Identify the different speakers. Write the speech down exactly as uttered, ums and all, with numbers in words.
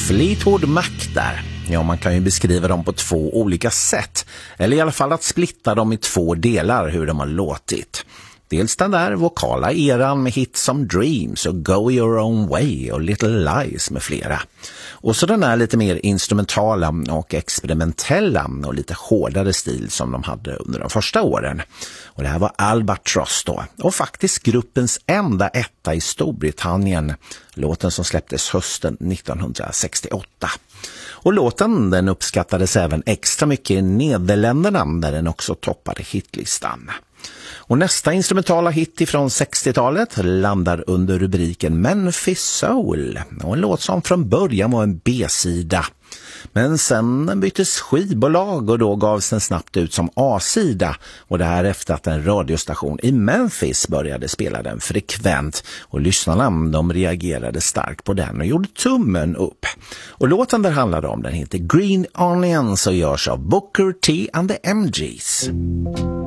Speaker 1: Fleetwood Mac där. Ja, man kan ju beskriva dem på två olika sätt. Eller i alla fall att splitta dem i två delar hur de har låtit. Dels den där vokala eran med hits som Dreams och Go Your Own Way och Little Lies med flera. Och så den här lite mer instrumentala och experimentella och lite hårdare stil som de hade under de första åren. Och det här var Albatross då. Och faktiskt gruppens enda etta i Storbritannien. Låten som släpptes hösten nittonhundrasextioåtta. Och låten den uppskattades även extra mycket i Nederländerna där den också toppade hitlistan. Och nästa instrumentala hit ifrån sextiotalet landar under rubriken Memphis Soul. Och en låt som från början var en B-sida. Men sen byttes skivbolag och då gavs den snabbt ut som A-sida. Och det här efter att en radiostation i Memphis började spela den frekvent. Och lyssnarna de reagerade starkt på den och gjorde tummen upp. Och låten där handlade om den heter Green Onions och görs av Booker T and the M Gs.